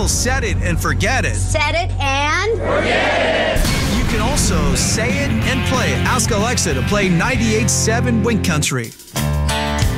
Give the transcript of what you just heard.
will set it and forget it. Set it and forget it. You can also say it and play it. Ask Alexa to play 98.7 Wink Country.